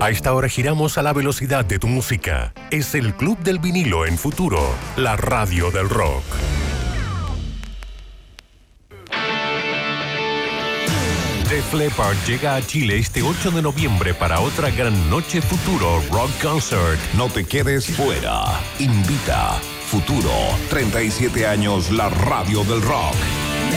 A esta hora giramos a la velocidad de tu música. Es el Club del Vinilo en Futuro, la radio del rock. Def Leppard llega a Chile este 8 de noviembre para otra gran noche Futuro Rock Concert. No te quedes fuera. Invita Futuro, 37 años, la radio del rock.